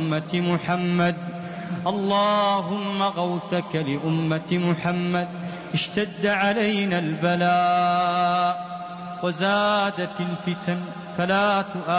لأمة محمد، اللهم غوثك لأمة محمد. اشتد علينا البلاء وزادت الفتن فلا تؤاخذنا